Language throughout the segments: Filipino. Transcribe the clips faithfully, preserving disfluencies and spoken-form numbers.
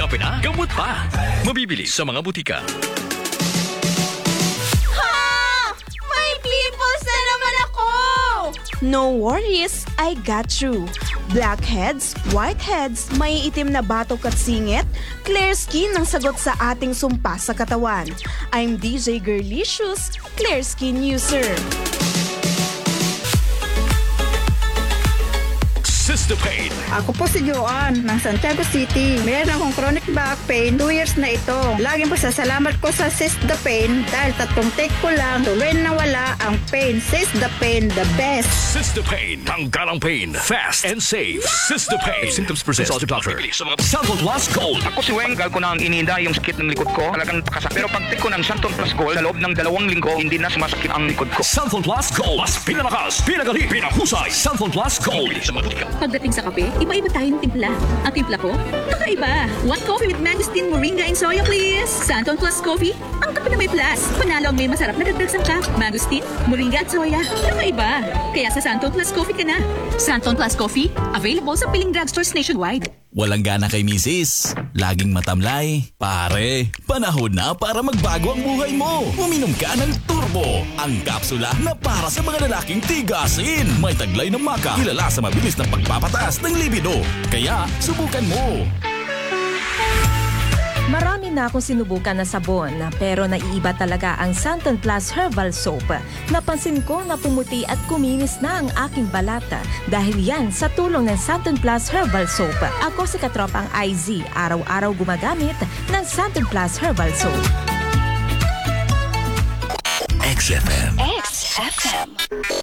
kape na, gamot pa. Mabibili sa mga butika. No worries, I got you. Blackheads, whiteheads, may itim na batok at singit, clear skin ang sagot sa ating sumpa sa katawan. I'm D J Girlicious, clear skin user. Sistapain. Ako po si Joanne ng Santiago City. Mayroon akong chronic back pain, two years na ito. Laging po sasalamat ko sa Sistapain dahil tatlong take ko lang, tuloy na wala ang pain. Sistapain, the best. Sistapain. Tanggal ang pain. Fast and safe. Sistapain. If symptoms persist, consult your doctor. Santon Plus Gold. Ako si Weng, gal ko na ang ininda yung sakit ng likod ko. Talagang pakasakit. Pero pag take ko ng Santon Plus Gold, sa loob ng dalawang linggo, hindi na sumasakit ang likod ko. Santon Plus Gold. Mas pinalakas, pinagali, pinahusay. Santon Plus Gold. Sa mga butika. Pagdating sa kape, iba-iba tayong timpla. Ang timpla ko, kakaiba. One coffee with mangosteen, moringa, and soya, please. Santon Plus Coffee, ang kape na may plus. Panalo ang may masarap na dagdag sangkap. Mangosteen, moringa, at soya. Kakaiba. Kaya sa Santon Plus Coffee ka na. Santon Plus Coffee, available sa piling drugstores nationwide. Walang gana kay misis, laging matamlay. Pare, panahon na para magbago ang buhay mo. Uminom ka ng Turbo, ang kapsula na para sa mga lalaking tigasin. May taglay ng maka, kilala sa mabilis na pagpapataas ng libido. Kaya, subukan mo. Marami na akong sinubukan na sabon, pero naiiba talaga ang Santon Plus Herbal Soap. Napansin ko na pumuti at kuminis na ang aking balata dahil yan sa tulong ng Santon Plus Herbal Soap. Ako si katropang I Z, araw-araw gumagamit ng Santon Plus Herbal Soap. X F M. X F M.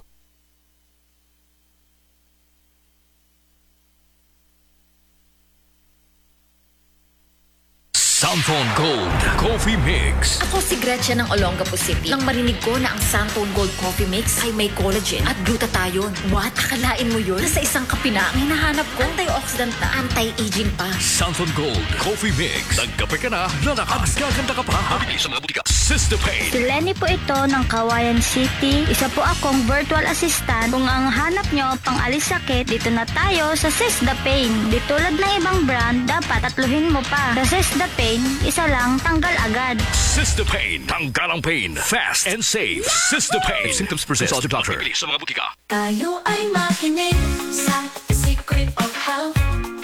Santon Gold Coffee Mix. Ako si Gretchen ng Olongapo City. Nang marinig ko na ang Santon Gold Coffee Mix ay may collagen at glutathione. What? Akalain mo yun? Nasa isang kape na ang hinahanap ko. Antioxidant na, anti-aging pa. Santon Gold Coffee Mix. Nagkape ka na, lalakas, gaganda ka pa. Mabili sa mga butika. Sistapain. Si Lenny po ito ng Kawayan City. Isa po akong virtual assistant. Kung ang hanap nyo pang alis sakit, dito na tayo sa Sistapain. Di tulad ng ibang brand, dapat tatluhin mo pa. Sa Sistapain, isa lang, tanggal agad. Sistapain. Tanggal ang pain. Fast and safe. Sistapain. If symptoms persist, consult your doctor. Mabili sa mga butika. Tayo ay makinig sa Secret of Health.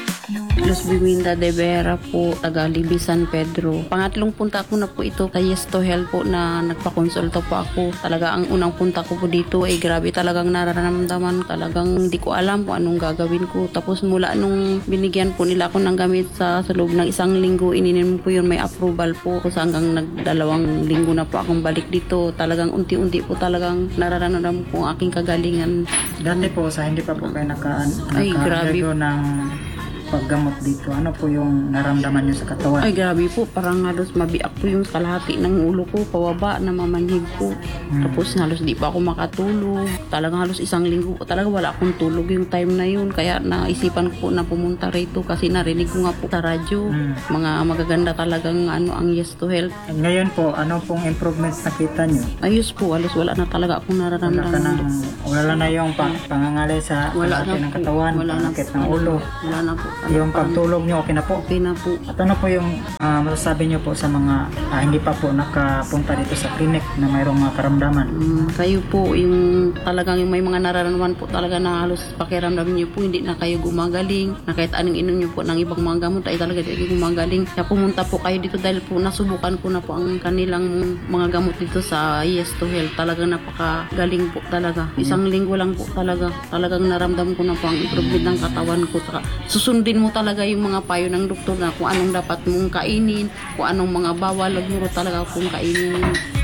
Los Biminda de Vera po, taga Libby San Pedro. Pangatlong punta ko na po ito kay Yes to Health po na nagpakonsulta po ako. Talaga ang unang punta ko po dito ay grabe talagang nararamdaman. Talagang hindi ko alam kung anong gagawin ko. Tapos mula nung binigyan po nila ako ng gamit sa, sa loob ng isang linggo, ininim po yun, may approval po. Tapos hanggang nagdalawang linggo na po akong balik dito. Talagang unti-unti po talagang nararamdaman po ang aking kagalingan. Dati po sa hindi pa po kayo naka, ay, grabe ng paggamot dito, ano po yung naramdaman nyo sa katawan? Ay grabe po, parang halos mabiak po yung kalahati ng ulo ko, pawaba, namamanhig po. Hmm. Tapos halos di pa ako makatulog. Talagang halos isang linggo po, talaga wala akong tulog yung time na yun. Kaya naisipan ko po na pumunta rito kasi narinig ko nga po sa radyo. Hmm. Mga magaganda talagang ano ang Yes to Health. And ngayon po, ano pong improvements nakita nyo? Ayos po, halos wala na talaga akong nararamdaman. Wala, na, wala na yung pang, pangangalay sa kalahati ng katawan, pangakit ng ulo. Wala na po. Yung pagtulog nyo, okay na po? Okay na po. At ano po yung uh, masasabi nyo po sa mga uh, hindi pa po nakapunta dito sa clinic na mayroong mga karamdaman? Mm, kayo po, yung talagang yung may mga nararamdaman po talaga na halos pakiramdam nyo po, hindi na kayo gumagaling. Na kahit anong inom nyo po ng ibang mga gamot ay talaga hindi kayo gumagaling. Kaya pumunta po kayo dito dahil po nasubukan ko na po ang kanilang mga gamot dito sa Yes to Health. Talagang napakagaling po talaga. Isang linggo lang po talaga. Talagang naramdam ko na po ang improvement ng katawan ko. Susundin mo talaga yung mga payo ng doktor na kung anong dapat mong kainin, kung anong mga bawal, lagmuro talaga kung kainin.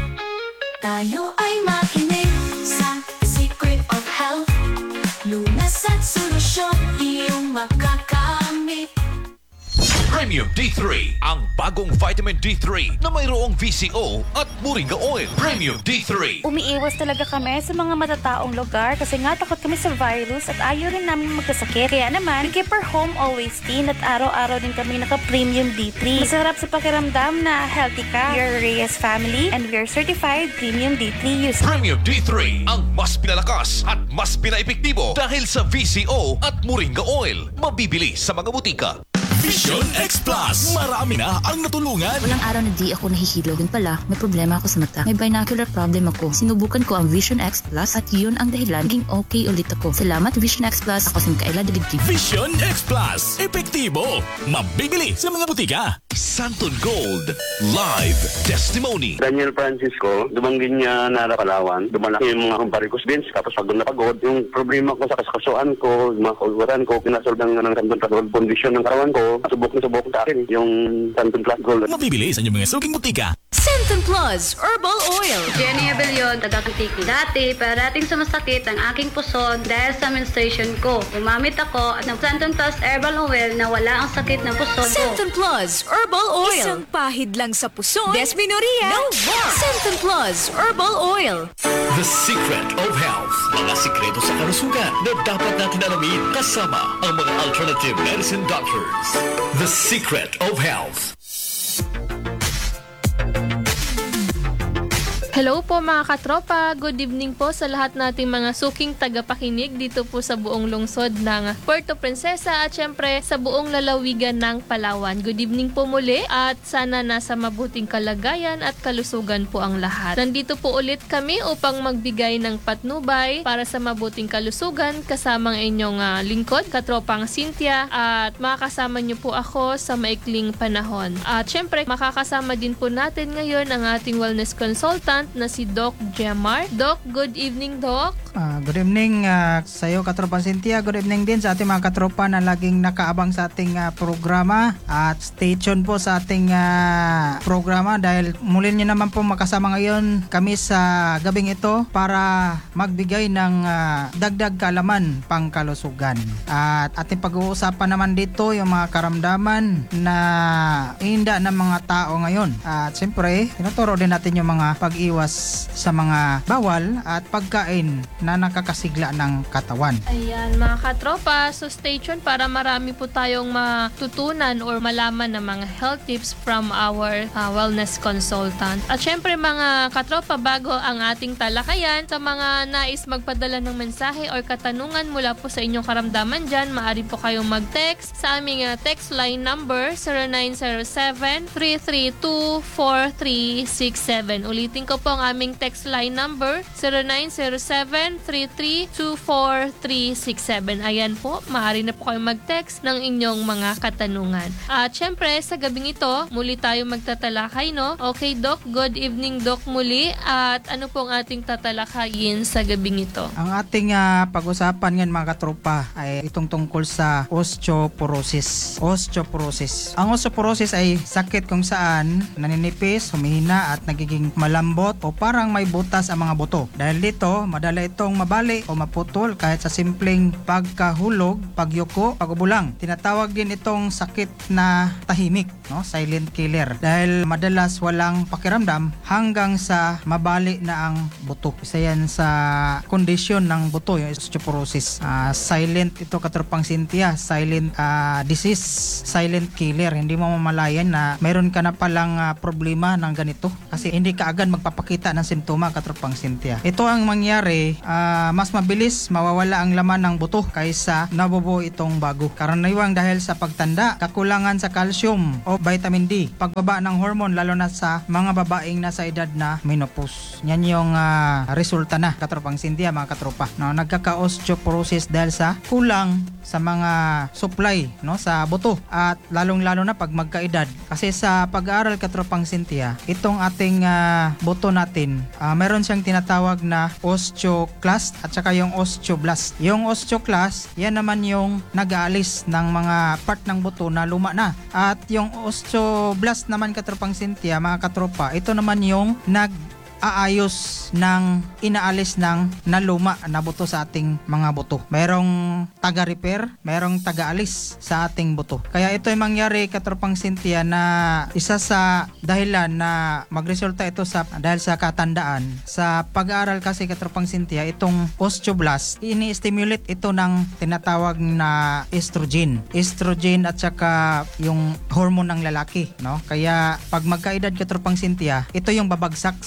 Tayo ay makinig sa Secret of Health. Lunas at solusyon, iyong makakamit. Premium D three, ang bagong vitamin D three na mayroong V C O at Moringa Oil. Premium D three. Umiiwas talaga kami sa mga matataong lugar kasi nga takot kami sa virus at ayaw rin namin magkasakit. Kaya naman, we keep our home always clean at araw-araw din kami naka-Premium D three. Masarap sa pakiramdam na healthy ka. We are Reyes family and we are certified Premium D three users. Premium D three, ang mas pinalakas at mas pinaepektibo dahil sa V C O at Moringa Oil. Mabibili sa mga butika. Vision X Plus. Marami na ang natulungan. Walang araw na di ako nahihilo. Yun pala, may problema ako sa mata. May binocular problem ako. Sinubukan ko ang Vision X Plus at yun ang dahilan naging okay ulit ako. Salamat Vision X Plus. Ako sin kaila daligdig. Vision X Plus. Epektibo. Mabibili sa mga butika. Santon Gold Live Testimony. Daniel Francisco, dumanggin niya na Palawan. Dumalaki yung mga kumpare ko Vince. Tapos pagod na pagod, yung problema ko sa kasakasuan ko, yung mga kauluran ko, pinasolve ng, ng Santon Plus Gold Condition ng karawan ko. Subok na subok sa akin yung Santon Plus Gold. Mabibili sa inyong mga suking butika. Santon Plus Herbal Oil. Jenny Abellion, taga-Kantiki. Dati, parating sa masakit ang aking puson dahil sa menstruation ko. Gumamit ako at ng Santon Plus Herbal Oil na wala ang sakit ng puson ko. Santon Plus Herbal Oil. Isang pahid lang sa puson. Desmenorrhea. No more. Santon Plus Herbal Oil. The Secret of Health. Mga sikreto sa kalusugan na dapat natin alamin kasama ang mga alternative medicine doctors. The Secret of Health. Hello po mga katropa, good evening po sa lahat nating mga suking tagapakinig dito po sa buong lungsod ng Puerto Princesa at syempre sa buong lalawigan ng Palawan. Good evening po muli at sana nasa mabuting kalagayan at kalusugan po ang lahat. Nandito po ulit kami upang magbigay ng patnubay para sa mabuting kalusugan kasama ang inyong uh, lingkod, katropang Cynthia, at makakasama niyo po ako sa maikling panahon. At syempre makakasama din po natin ngayon ang ating wellness consultant na si Doc Jemar. Doc, good evening, Doc. Uh, good evening uh, sa iyo, Katropa Cynthia. Good evening din sa ating mga katropa na laging nakaabang sa ating uh, programa. At stay tuned po sa ating uh, programa dahil muli niyo naman po makasama ngayon kami sa gabing ito para magbigay ng uh, dagdag kaalaman pang kalusugan. At ating pag-uusapan naman dito yung mga karamdaman na hinda ng mga tao ngayon. At siyempre, tinuturo din natin yung mga pag-iwas sa mga bawal at pagkain na nakakasigla ng katawan. Ayan mga katropa, so stay tuned para marami po tayong matutunan or malaman ng mga health tips from our uh, wellness consultant. At syempre mga katropa, bago ang ating talakayan, sa mga nais magpadala ng mensahe or katanungan mula po sa inyong karamdaman dyan, maaari po kayong mag-text sa aming uh, text line number zero nine zero seven, three three two, four three six seven. Ulitin ko po ang aming text line number zero nine zero seven, three three two, four three six seven. Ayan po, maaari na po kayo mag-text ng inyong mga katanungan. At syempre, sa gabing ito, muli tayo magtatalakay, no? Okay, Doc, good evening, Doc, muli. At ano po ang ating tatalakayin sa gabing ito? Ang ating uh, pag-usapan ngayon mga katropa ay itong tungkol sa osteoporosis. Osteoporosis. Ang osteoporosis ay sakit kung saan naninipis, humihina at nagiging malambot o parang may butas ang mga buto. Dahil dito, madala itong mabali o maputol kahit sa simpleng pagkahulog, pagyuko, pagubulang. Tinatawag din itong sakit na tahimik, no? Silent killer. Dahil madalas walang pakiramdam hanggang sa mabali na ang buto. Isa yan sa kondisyon ng buto, yung osteoporosis. Uh, silent ito, Katropang Cynthia. Silent uh, disease, silent killer. Hindi mo mamalayan na mayroon ka na palang uh, problema ng ganito kasi hindi ka agad magpapakita ng simptoma, Katropang Cynthia. Ito ang mangyari, uh, mas mabilis mawawala ang laman ng buto kaysa nabubuo itong bago. Karaniwang dahil sa pagtanda, kakulangan sa calcium o vitamin D, pagbaba ng hormone lalo na sa mga babaeng nasa edad na menopause. Yan yung uh, resulta na, Katropang Cynthia, mga katropa. No, nagkaka-osteoporosis dahil sa kulang sa mga supply, no, sa buto at lalong-lalo na pag magkaedad. Kasi sa pag-aaral, Katropang Cynthia, itong ating uh, buto natin, uh, meron siyang tinatawag na osteoclast at saka yung osteoblast. Yung osteoclast, yan naman yung nag-aalis ng mga part ng buto na luma na. At yung osteoblast naman, Katropang Cynthia, mga katropa, ito naman yung nag aayos ng inaalis ng naluma na buto sa ating mga buto. Mayroong taga-repair, mayroong taga-alis sa ating buto. Kaya ito ay mangyari, Katropang Cynthia, na isa sa dahilan na magresulta ito sa dahil sa katandaan. Sa pag-aaral kasi, Katropang Cynthia, itong osteoblast, ini-stimulate ito ng tinatawag na estrogen. Estrogen at saka yung hormone ng lalaki, no? Kaya pag magkaedad, Katropang Cynthia, ito yung babagsak sa babae.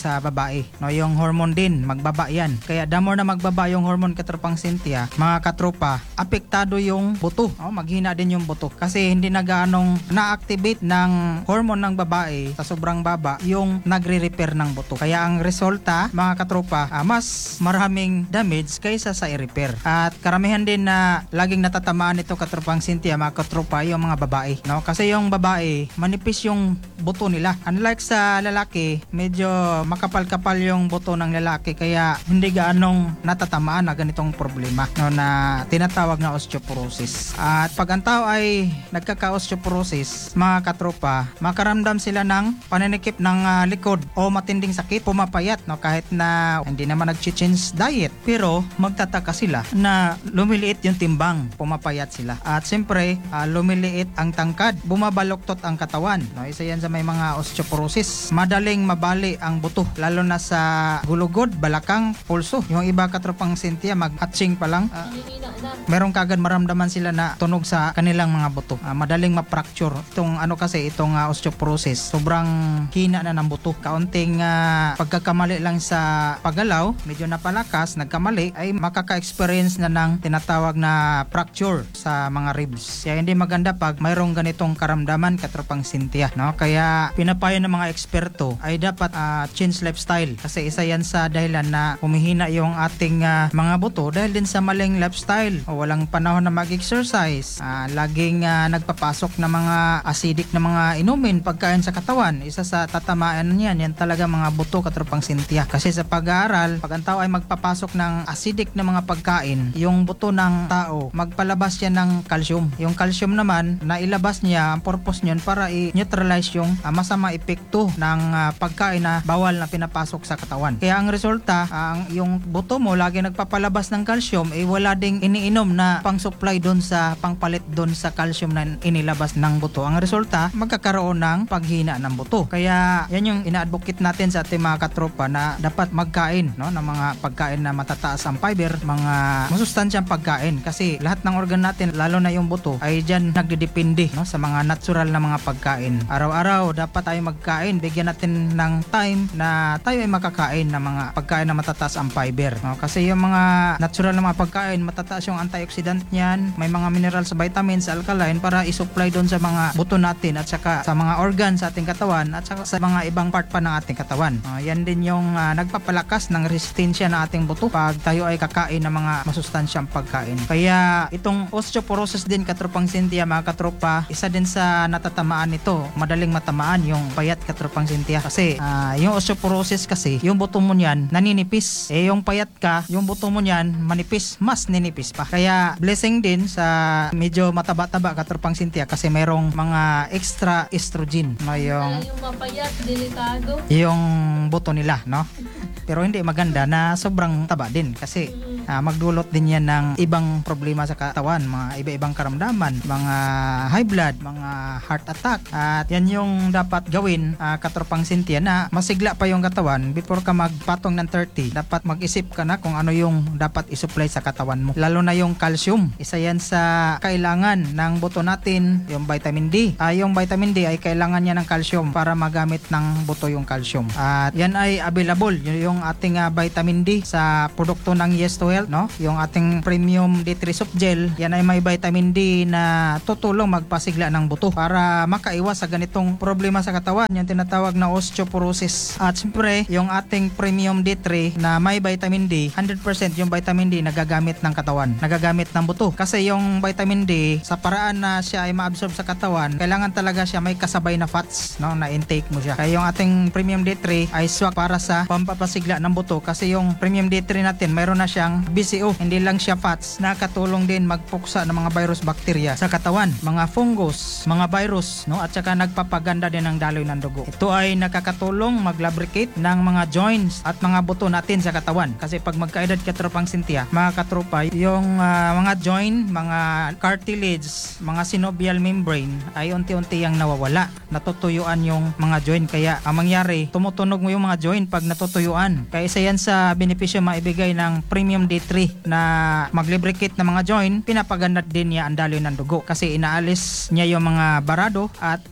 babae. No, yung hormone din, magbaba yan. Kaya the more na magbaba yung hormone katropang Cynthia, mga katropa, apektado yung buto. Oh, maghina din yung buto. Kasi hindi na gaanong na-activate ng hormone ng babae sa sobrang baba yung nagre-repair ng buto. Kaya ang resulta, mga katropa, ah, mas maraming damage kaysa sa i-repair. At karamihan din na laging natatamaan ito katropang Cynthia, mga katropa, yung mga babae. No? Kasi yung babae, manipis yung buto nila. Unlike sa lalaki, medyo makapal-kapal yung buto ng lalaki kaya hindi gaanong natatamaan na ganitong problema, no, na tinatawag na osteoporosis. At pag ang tao ay nagkaka-osteoporosis, mga katropa, makaramdam sila ng pananikip ng uh, likod o matinding sakit, pumapayat, no, kahit na hindi naman nag-change diet, pero magtataka sila na lumiliit yung timbang, pumapayat sila. At siyempre, uh, lumiliit ang tangkad, bumabaloktot ang katawan, no, isa yan sa may mga osteoporosis. Madaling mabali ang buto, lalo na sa gulugod, balakang, pulso. Yung iba katropang Cynthia, mag-hatching pa lang, uh, meron kagad maramdaman sila na tunog sa kanilang mga buto. Uh, madaling ma-fracture. Itong ano kasi, itong uh, osteoporosis, sobrang hina na ng buto. Kaunting uh, pagkakamali lang sa paggalaw, medyo napalakas, nagkamali, ay makaka-experience na ng tinatawag na fracture sa mga ribs. Kaya hindi maganda pag mayroong ganitong karamdaman katropang Cynthia, no? Kaya pinapayo ng mga eksperto ay dapat uh, change lifestyle kasi isa yan sa dahilan na humihina yung ating uh, mga buto dahil din sa maling lifestyle o walang panahon na mag-exercise, uh, laging uh, nagpapasok na mga acidic na mga inumin pagkain sa katawan. Isa sa tatamaan niyan, yan talaga mga buto katropang Cynthia. Kasi sa pag-aaral, pag ang tao ay magpapasok ng acidic na mga pagkain, yung buto ng tao, magpalabas yan ng calcium. Yung calcium naman, na ilabas niya, ang purpose niyan para i-neutralize yung uh, masama epekto ng uh, pagkain na bawal na pinapasok sa katawan. Kaya ang resulta, ang uh, yung buto mo lagi nagpapalabas ng calcium, eh wala ding iniinom na pang-supply doon sa pangpalit doon sa calcium na inilabas ng buto. Ang resulta, magkakaroon ng paghina ng buto. Kaya yan yung ina-advocate natin sa ating mga katropa na dapat magkain, no, ng mga pagkain na matataas ang fiber, mga masustansyang pagkain kasi lahat ng organ natin, lalo na yung buto, ay dyan nagdidepende, no, sa mga natural na mga pagkain. Araw-araw dapat tayo magkain, bigyan natin ng time na tayo ay makakain ng mga pagkain na matataas ang fiber, no? Kasi yung mga natural na mga pagkain, matataas yung antioxidant niyan, may mga minerals, vitamins, alkaline para i-supply doon sa mga buto natin at saka sa mga organ sa ating katawan at saka sa mga ibang part pa ng ating katawan. Uh, yan din yung uh, nagpapalakas ng resistensya ng ating buto pag tayo ay kakain ng mga masustansyang pagkain. Kaya itong osteoporosis din katropang Cynthia, mga katropa, isa din sa natatamaan nito, madaling matamaan yung payat katropang Cynthia kasi uh, yung osteoporosis kasi yung buto mo niyan naninipis, eh yung payat ka, yung buto mo niyan manipis, mas ninipis pa. Kaya blessing din sa medyo mataba-taba katropang Cynthia kasi merong mga extra estrogen, no, yung yung mapayat, delikado yung buto nila, no? Pero hindi maganda na sobrang taba din kasi uh, magdulot din yan ng ibang problema sa katawan, mga iba-ibang karamdaman, mga high blood, mga heart attack. At yan yung dapat gawin, uh, katropang Cynthia, na masigla pa yung katawan before ka magpatong ng thirty. Dapat mag-isip ka na kung ano yung dapat isupply sa katawan mo. Lalo na yung calcium. Isa yan sa kailangan ng buto natin, yung vitamin D. Uh, yung vitamin D ay kailangan niya ng calcium para magamit ng buto yung calcium. At yan ay available, yung ating uh, vitamin D sa produkto ng Yes to Health, no? Yung ating premium D three soft gel, yan ay may vitamin D na tutulong magpasigla ng buto para makaiwas sa ganitong problema sa katawan, yung tinatawag na osteoporosis. At siyempre, yung ating premium D three na may vitamin D, one hundred percent yung vitamin D nagagamit ng katawan, nagagamit ng buto. Kasi yung vitamin D, sa paraan na siya ay ma-absorb sa katawan, kailangan talaga siya may kasabay na fats, no, na intake mo siya. Kaya yung ating premium D three ay swak para sa pampapasigla ng buto kasi yung premium D three natin mayroon na siyang B C O, hindi lang siya fats, nakatulong din magpuksa ng mga virus, bacteria sa katawan, mga fungus, mga virus, no, at saka nagpapaganda din ng daloy ng dugo. Ito ay nakakatulong mag-lubricate ng mga joints at mga buto natin sa katawan kasi pag magkaedad katropang Cynthia, mga katropa, yung uh, mga joint, mga cartilage, mga synovial membrane ay unti-unti yang nawawala, natutuyuan yung mga joint. Kaya ang mangyari, tumutunog mo yung mga joint pag natutuyuan. Kaya isa yan sa benepisyo maibigay ng premium D three na mag-lubricate ng mga joint, pinapaganda din niya ang daloy ng dugo kasi inaalis niya yung mga barado at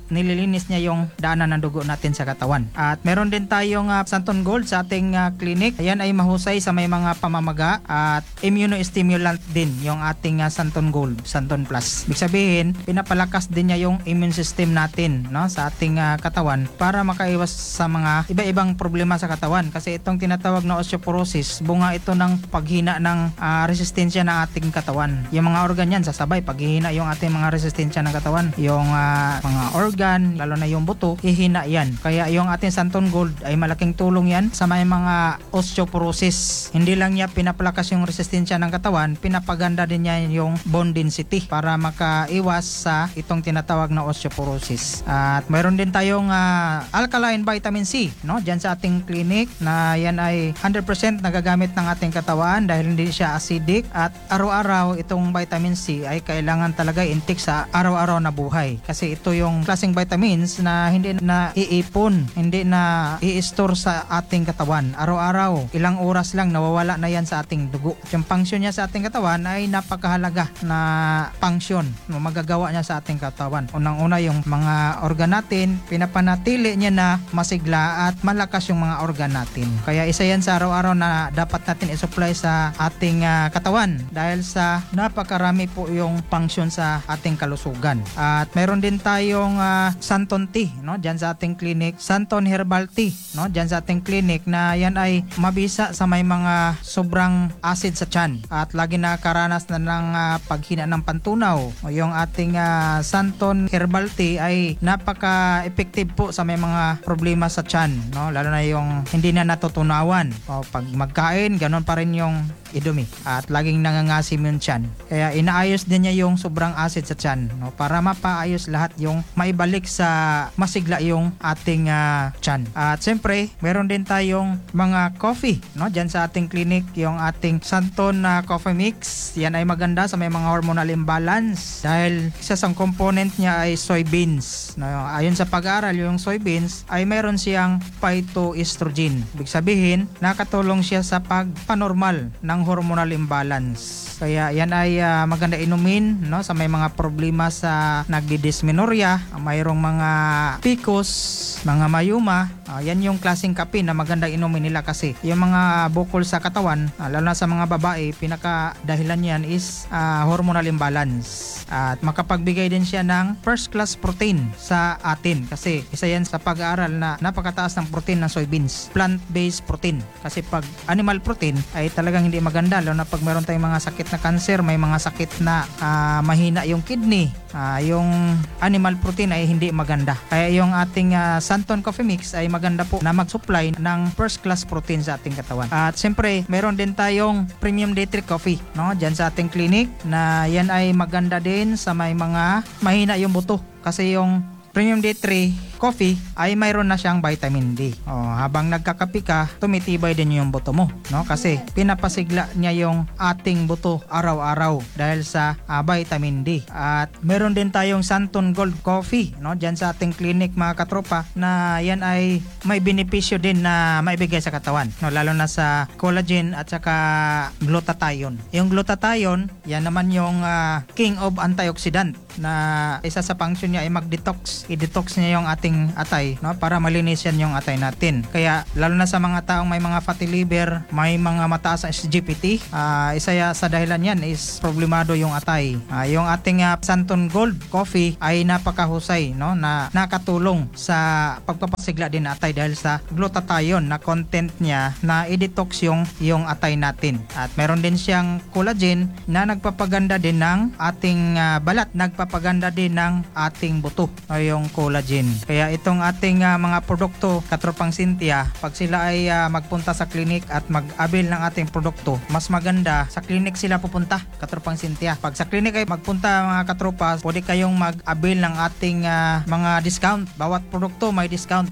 nililinis niya yung daanan ng dugo natin sa katawan. At meron din tayong uh, Santon Gold sa ating uh, clinic. Ayan ay mahusay sa may mga pamamaga at immunostimulant din yung ating uh, Santon Gold, Santon Plus. Ibig sabihin, pinapalakas din niya yung immune system natin, no, sa ating uh, katawan para makaiwas sa mga iba-ibang problema sa katawan. Kasi itong tinatawag na osteoporosis, bunga ito ng paghina ng uh, resistensya ng ating katawan. Yung mga organ yan, sasabay, paghihina yung ating mga resistensya ng katawan. Yung uh, mga organ, lalo na yung buto, hihina yan. Kaya yung ating Santon Gold ay malaking tulong yan sa may mga osteoporosis. Hindi lang niya pinapalakas yung resistensya ng katawan, pinapaganda din niya yung bone density para makaiwas sa itong tinatawag na osteoporosis. At mayroon din tayong uh, alkaline vitamin C, no, dyan sa ating clinic, na yan ay one hundred percent nagagamit ng ating katawan dahil hindi siya acidic, at araw-araw itong vitamin C ay kailangan talaga intake sa araw-araw na buhay. Kasi ito yung klaseng vitamins na hindi na iipon, hindi na i-store sa ating katawan. Araw-araw, ilang oras lang nawawala na yan sa ating dugo. Yung function niya sa ating katawan ay napakahalaga na function na magagawa niya sa ating katawan. Unang-una yung mga organ natin, pinapanatili niya na masigla at malakas yung mga organ natin. Kaya isa yan sa araw-araw na dapat natin i-supply sa ating uh, katawan dahil sa napakarami po yung function sa ating kalusugan. At meron din tayong uh, Santon Tea, no, dyan sa ating clinic, Santon Herbal Tea, no, dyan sa ating clinic, na yan ay mabisa sa may mga sobrang acid sa tiyan at lagi nakakaranas na ng uh, paghina ng pantunaw. Yung ating uh, Santon Herbal Tea ay napaka-effective po sa may mga problema sa tiyan, no, lalo na yung hindi na natutunawan. O, pag magkain, ganun pa rin yung idumi at laging nangangasim yung tiyan. Kaya inaayos din niya yung sobrang acid sa tiyan, no, para mapaayos lahat yung maibalik sa masigla yung ating uh, tiyan. At siyempre, meron din tayong mga coffee, no, dyan sa ating clinic, yung ating Santon uh, Coffee Mix. Yan ay maganda sa may mga hormonal imbalance dahil isa sa component niya ay soybeans. No, ayon sa pag-aaral, yung soybeans ay meron siyang phytoestrogen. Ibig sabihin, nakatulong siya sa pagpanormal ng hormonal imbalance. Kaya yan ay uh, maganda inumin, no, sa may mga problema sa nagdidysmenorrhea, mayroong mga P C O S, mga mayuma. Uh, yan yung klaseng kape na maganda inumin nila kasi yung mga bukol sa katawan, uh, lalo na sa mga babae, pinaka dahilan yan is uh, hormonal imbalance. At makapagbigay din siya ng first class protein sa atin kasi isa yan sa pag-aaral na napakataas ng protein ng soybeans, plant-based protein. Kasi pag animal protein ay talagang hindi maganda, lalo na pag meron tayong mga sakit na cancer, may mga sakit na uh, mahina yung kidney, uh, yung animal protein ay hindi maganda. Kaya yung ating uh, Santon Coffee Mix ay maganda po na mag-supply ng first class protein sa ating katawan. At siyempre, meron din tayong Premium D three Coffee, no, dyan sa ating clinic, na yan ay maganda din sa may mga mahina yung buto. Kasi yung Premium D three Coffee ay mayroon na siyang vitamin D. O, habang nagkakape ka, tumitibay din yung buto mo, no? Kasi pinapasigla niya yung ating buto araw-araw dahil sa uh, vitamin D. At meron din tayong Santon Gold Coffee, no, dyan sa ating clinic, mga katropa, na yan ay may benepisyo din na maibigay sa katawan, no, lalo na sa collagen at saka glutathione. Yung glutathione, yan naman yung uh, king of antioxidant, na isa sa function niya ay mag-detox. I-detox niya yung ating atay, no, para malinis yan yung atay natin. Kaya lalo na sa mga taong may mga fatty liver, may mga mataas na S G P T, uh, isa ya, sa dahilan yan is problemado yung atay. Uh, yung ating uh, Santon Gold Coffee ay napakahusay, no, na nakatulong sa pagpapasigla din ng atay dahil sa glutathione na content niya na i-detox yung, yung atay natin. At meron din siyang collagen na nagpapaganda din ng ating uh, balat, nagpapaganda din ng ating buto, o yung collagen. Kaya itong ating uh, mga produkto, katropang Cynthia, pag sila ay uh, magpunta sa clinic at mag-avail ng ating produkto, mas maganda sa clinic sila pupunta, katropang Cynthia. Pag sa clinic ay magpunta, mga katropa, pwede kayong mag-avail ng ating uh, mga discount. Bawat produkto may discount.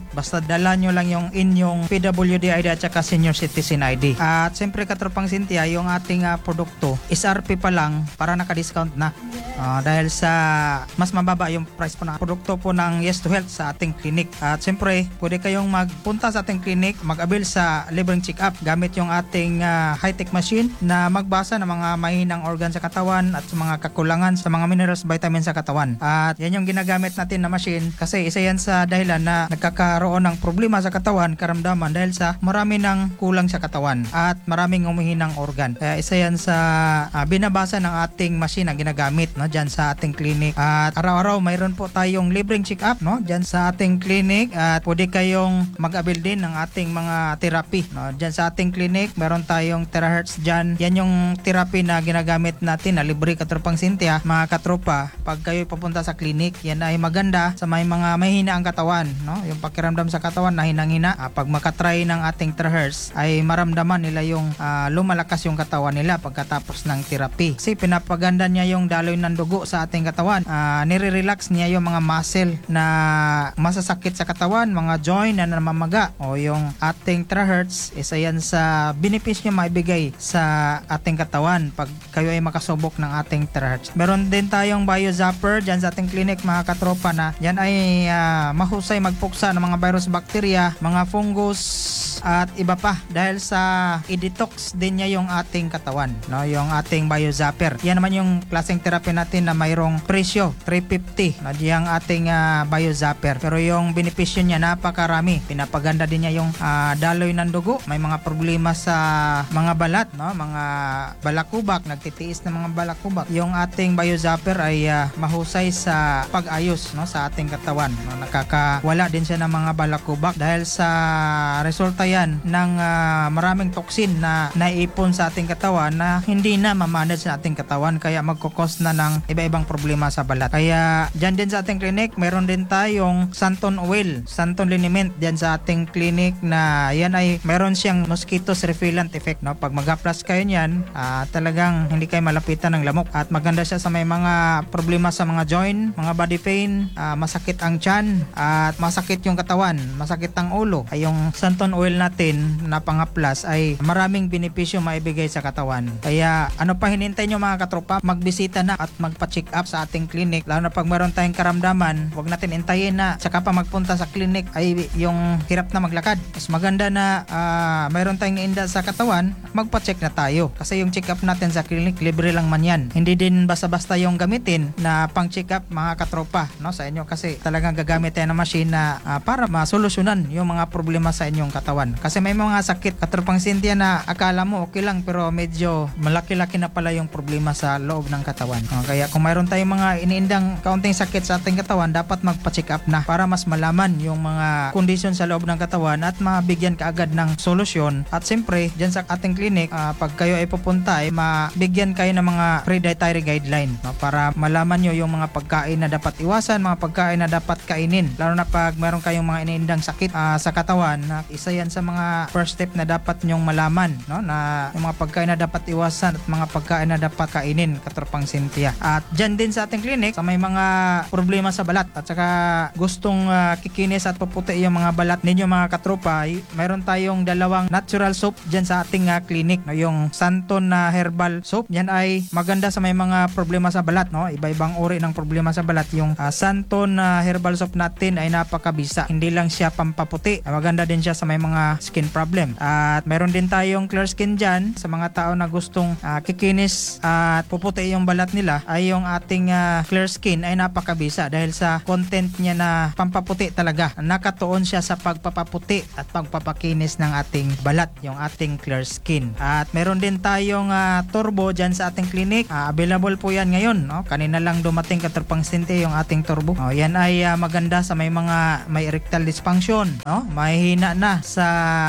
basta dala nyo lang yung inyong P W D I D at saka Senior Citizen I D. At siyempre katropang Cynthia, yung ating uh, produkto, S R P pa lang para naka-discount na. Uh, dahil sa mas mababa yung price po ng produkto po ng Yes to Health sa ating clinic. At siyempre, pwede kayong magpunta sa ating clinic, mag-avail sa libreng check-up gamit yung ating uh, high-tech machine na magbasa ng mga mahinang organ sa katawan at sa mga kakulangan sa mga minerals, vitamins sa katawan. At yan yung ginagamit natin na machine kasi isa yan sa dahilan na nagkakaroon ng problema sa katawan, karamdaman dahil sa marami ng kulang sa katawan at maraming umihinang organ. Kaya isa yan sa uh, binabasa ng ating machine na ginagamit, no, dyan sa ating clinic. At araw-araw mayroon po tayong libreng check-up, no, dyan sa ating clinic at pwede kayong mag-avail din ng ating mga therapy, no. Dyan sa ating clinic meron tayong terahertz dyan. Yan yung therapy na ginagamit natin na libre, katropang Cynthia, mga katropa. Pag kayo papunta sa clinic, yan ay maganda sa may mga mahina ang katawan, no, yung pakiramdam sa katawan na hinang-hina. Uh, pag makatry ng ating terahertz ay maramdaman nila yung uh, lumalakas yung katawan nila pagkatapos ng therapy. Kasi pinapaganda niya yung daloy ng dugo sa ating katawan. Uh, nire-relax niya yung mga muscle na masasakit sa katawan, mga joint na namamaga. O yung ating terahertz, isa yan sa benepisyo maibigay sa ating katawan pag kayo ay makasubok ng ating terahertz. Meron din tayong biozapper dyan sa ating clinic, mga katropa, na yan ay uh, mahusay magpuksa ng mga virus, bacteria, mga fungus at iba pa dahil sa i-detox din niya yung ating katawan, no, yung ating biozapper. Yan naman yung klaseng therapy natin na mayroong presyo three fifty, no, yung ating uh, biozapper. Pero yung benepisyo niya napakarami. Pinapaganda din niya yung uh, daloy ng dugo. May mga problema sa mga balat, no, mga balakubak, nagtitiis ng mga balakubak. Yung ating biozapper ay uh, mahusay sa pag-ayos, no, sa ating katawan, no. Nakakawala din siya ng mga balakubak dahil sa resulta yan ng uh, maraming toxin na naiipon sa ating katawan na hindi na mamanage sa ating katawan, kaya magkukos na ng iba-ibang problema sa balat. Kaya dyan din sa ating clinic meron din tayong Santon oil, Santon liniment dyan sa ating clinic na yan ay meron siyang mosquitoes repellent effect, no. Pag mag-apply kayo niyan, uh, talagang hindi kayo malapitan ng lamok at maganda siya sa may mga problema sa mga joint, mga body pain, uh, masakit ang tiyan at masakit yung katawan, masakit ang ulo. Ay yung Santon oil natin na pang-plus ay maraming benepisyo maibigay sa katawan. Kaya ano pa hinintay nyo, mga katropa? Magbisita na at magpa-check up sa ating clinic. Lalo na pag meron tayong karamdaman, huwag natin intayin na saka pa magpunta sa clinic ay yung hirap na maglakad. Mas maganda na uh, meron tayong inda sa katawan, magpa-check na tayo. Kasi yung check up natin sa clinic, libre lang man yan. Hindi din basta-basta yung gamitin na pang-check up, mga katropa, no, sa inyo, kasi talagang gagamit tayo ng machine na uh, para masolusyonan yung mga problema sa inyong katawan. Kasi may mga sakit, katropang Cynthia, na akala mo okay lang pero medyo malaki-laki na pala yung problema sa loob ng katawan. Uh, kaya kung mayroon tayong mga iniindang kaunting sakit sa ating katawan, dapat magpa-check up na para mas malaman yung mga kondisyon sa loob ng katawan at mabigyan kaagad ng solusyon. At siyempre, dyan sa ating clinic, uh, pag kayo ay pupunta, ay mabigyan kayo ng mga pre-dietary guideline, no, para malaman nyo yung mga pagkain na dapat iwasan, mga pagkain na dapat kainin. Lalo na pag mayroon kayong mga iniindang sakit uh, sa katawan, na isa yan sa mga first step na dapat nyong malaman, no, na yung mga pagkain na dapat iwasan at mga pagkain na dapat kainin, katropang Cynthia. At dyan din sa ating clinic, sa may mga problema sa balat at saka gustong uh, kikinis at puputi yung mga balat ninyo, mga katropa, ay mayroon tayong dalawang natural soap dyan sa ating uh, clinic, no, yung Santon na uh, herbal soap. Yan ay maganda sa may mga problema sa balat, no, iba-ibang uri ng problema sa balat. Yung uh, Santon na uh, herbal soap natin ay napakabisa, hindi lang siya pampaputi, maganda din siya sa may mga skin problem. At meron din tayong clear skin dyan sa mga tao na gustong uh, kikinis at puputi yung balat nila. Ay yung ating uh, clear skin ay napakabisa dahil sa content niya na pampaputi talaga. Nakatuon siya sa pagpapaputi at pagpapakinis ng ating balat, yung ating clear skin. At meron din tayong uh, turbo dyan sa ating clinic. Uh, available po yan ngayon, no? Kanina lang dumating, katropang Cynthia, yung ating turbo. Oh, yan ay uh, maganda sa may mga may erectile dysfunction, no? May hina na sa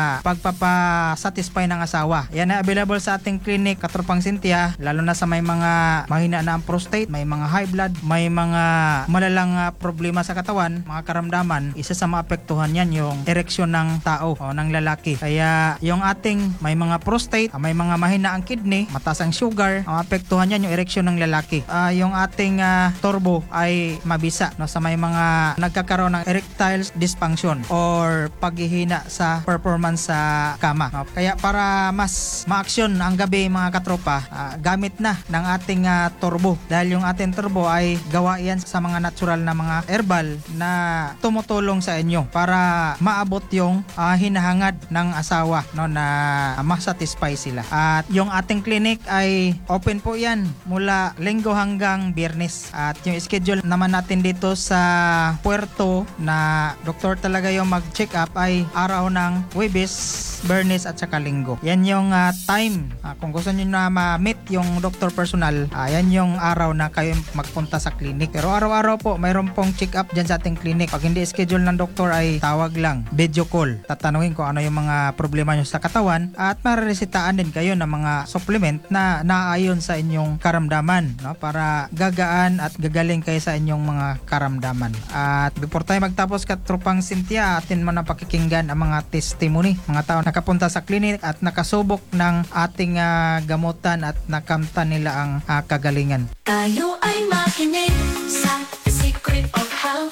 pagpapasatisfy ng asawa. Yan ay available sa ating clinic, katropang Cynthia, lalo na sa may mga mahina na ang prostate, may mga high blood, may mga malalang uh, problema sa katawan, mga karamdaman. Isa sa maapektuhan yan yung ereksyon ng tao o ng lalaki. Kaya yung ating may mga prostate, may mga mahina ang kidney, mataas ang sugar, ang maapektuhan yan yung ereksyon ng lalaki. Uh, yung ating uh, turbo ay mabisa, no, sa may mga nagkakaroon ng erectile dysfunction or paghihina sa performance sa kama. No? Kaya para mas ma-action ang gabi mga katropa, uh, gamit na ng ating uh, turbo. Dahil yung ating turbo ay gawa yan sa mga natural na mga herbal na tumutulong sa inyo para maabot yung uh, hinahangad ng asawa, no, na masatisfy sila. At yung ating clinic ay open po yan mula Linggo hanggang Biyernes. At yung schedule naman natin dito sa Puerto na doktor talaga yung mag-check up ay araw ng Huwebes, Biyernes at saka Linggo. Yan yung uh, time. Uh, kung gusto nyo na ma-meet yung doktor personal, uh, yan yung araw na kayo magpunta sa clinic. Pero araw-araw po mayroon pong check up dyan sa ating clinic. Pag hindi schedule ng doktor ay tawag lang, video call. Tatanungin kung ano yung mga problema nyo sa katawan at mariresitaan din kayo ng mga supplement na naayon sa inyong karamdaman, no? Para gagaan at gagaling kayo sa inyong mga karamdaman. At before tayo magtapos, katropang Cynthia, atin mo na pakikinggan ang mga testimony, mga tao nakapunta sa clinic at nakasubok ng ating uh, gamutan at nakamta nila ang uh, kagalingan. Tayo ay makinig sa The Secret of Health.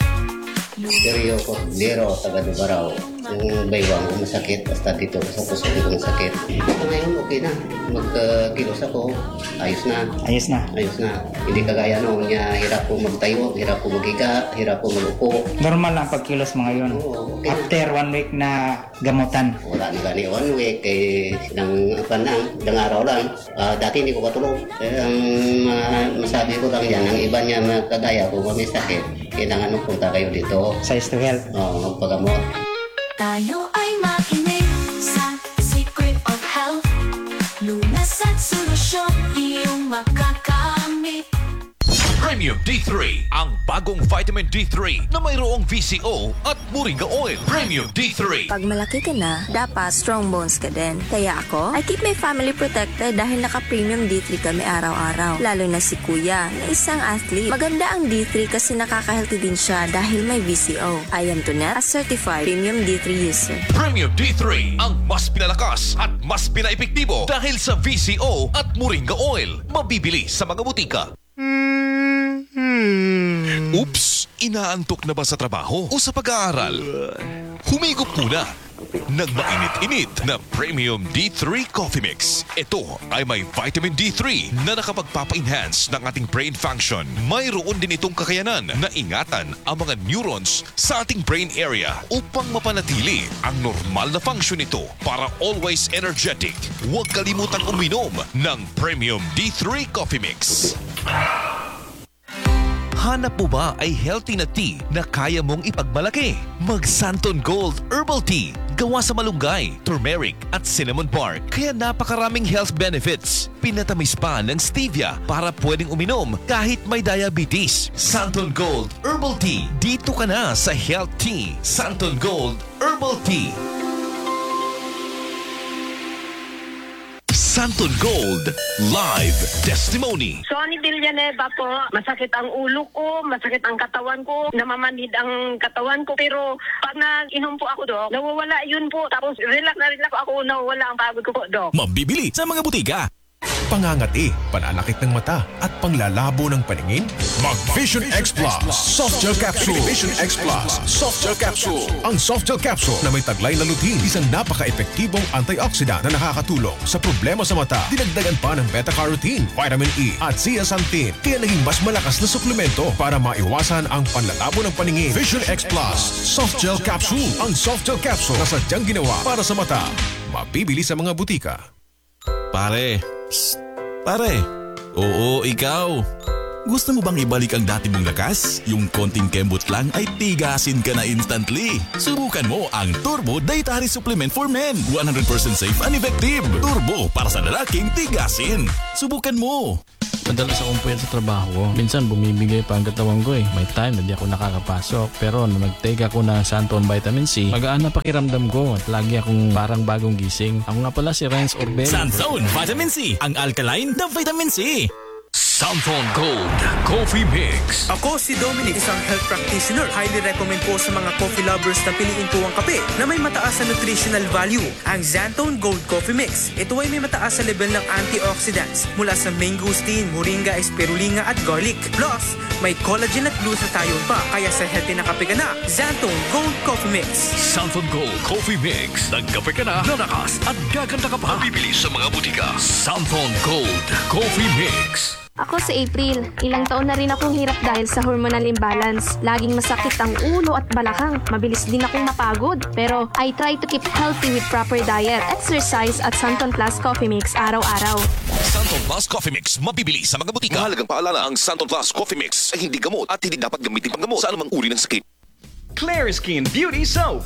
Seryo ko, Lero, taga Dubaraw. Yung baywang ko masakit, basta dito sa puso ko masakit. Ngayon okay na, magkilos ako, ayos na. Ayos na? Ayos na. Hindi kagaya noon niya, hirap ko magtayo, hirap ko magiga, hirap ko magupo. Normal lang pagkilos mga yun? Oo, okay. After one week na gamutan? Wala na gani one week, eh, ng, panang, ng araw lang. Uh, dati hindi ko katulog. Eh, ang uh, masabi ko lang yan, ang iba niya kagaya ko, may sakit. Kailangan nung punta kayo dito. Size to health? Oo, magpagamot. Tayo ay makinig sa The Secret of Health. Lunas at solusyon iyong makakamit. Premium D three, ang bagong vitamin D three na mayroong V C O at Moringa Oil. Premium D three. Pag malaki ka na, dapat strong bones ka din. Kaya ako, I keep my family protected dahil naka-premium D three kami araw-araw. Lalo na si Kuya, na isang athlete. Maganda ang D three kasi nakaka-healthy din siya dahil may V C O. I am Tonet, a certified premium D three user. Premium D three, ang mas pinalakas at mas pinaepektibo dahil sa V C O at Moringa Oil. Mabibili sa mga butika. Oops! Inaantok na ba sa trabaho o sa pag-aaral? Humigop muna ng mainit-init na Premium D three Coffee Mix. Ito ay may vitamin D three na nakapagpapa-enhance ng ating brain function. Mayroon din itong kakayanan na ingatan ang mga neurons sa ating brain area upang mapanatili ang normal na function nito para always energetic. Huwag kalimutang uminom ng Premium D three Coffee Mix. Hanap mo ba ay healthy na tea na kaya mong ipagmalaki? Mag Santon Gold Herbal Tea. Gawa sa malunggay, turmeric at cinnamon bark. Kaya napakaraming health benefits. Pinatamis pa ng stevia para pwedeng uminom kahit may diabetes. Santon Gold Herbal Tea. Dito ka na sa Health Tea. Santon Gold Herbal Tea. Santon Gold Live Testimony. Sonny Villanueva po, masakit ang ulo ko, masakit ang katawan ko, namamanhid ang katawan ko, pero pag nag-inom po ako, Dok, nawawala yun po. Tapos relax na relax ako, nawawala ang pagod ko po, Dok. Mabibili sa mga butika. Pangangati, pananakit ng mata at panglalabo ng paningin? Mag Vision X Plus Soft Gel Capsule. Vision X Plus Soft Gel Capsule. Ang Soft Gel Capsule na may taglay na lutein, isang napaka-epektibong antioxidant na nakakatulong sa problema sa mata. Dinagdagan pa ng beta-carotene, vitamin E at zeaxanthin, kaya naging mas malakas na suplemento para maiwasan ang panlalabo ng paningin. Vision X Plus Soft Gel Capsule. Ang Soft Gel Capsule na sadyang ginawa para sa mata. Mabibili sa mga butika. Pare, psst, pare. Oo, ikaw. Gusto mo bang ibalik ang dati mong lakas? Yung konting kembot lang ay tigasin ka na instantly. Subukan mo ang Turbo Dietary Supplement for Men. one hundred percent safe and effective. Turbo para sa lalaking tigasin. Subukan mo. Madalas akong puyat sa trabaho ko. Minsan bumibigay pa ang katawan ko eh. May time na di ako nakakapasok. Pero nung nag-take ako ng Santon Vitamin C, magaan na pakiramdam ko at lagi akong parang bagong gising. Ako nga pala si Renz Orbel. Santon Vitamin C, ang alkaline na vitamin C. Santon Gold Coffee Mix. Ako si Dominic, isang health practitioner. Highly recommend po sa mga coffee lovers na piliin po ang kape na may mataas na nutritional value, ang Xantone Gold Coffee Mix. Ito ay may mataas sa level ng antioxidants mula sa mangosteen, moringa, espirulina at garlic. Plus, may collagen at glutathione pa, kaya sa healthy na kape ka na, Xantone Gold Coffee Mix. Santon Gold Coffee Mix. Nagkape ka na, lalakas at gaganda ka pa. Bibili sa mga butika. Santon Gold Coffee Mix. Ako si April. Ilang taon na rin akong hirap dahil sa hormonal imbalance. Laging masakit ang ulo at balakang. Mabilis din akong mapagod. Pero I try to keep healthy with proper diet, exercise at Santon Plus Coffee Mix araw-araw. Santon Plus Coffee Mix. Mabibili sa mga butika. Mahalagang paalala, ang Santon Plus Coffee Mix ay hindi gamot at hindi dapat gamitin panggamot sa anumang uri ng sakit. Clear Skin Beauty Soap.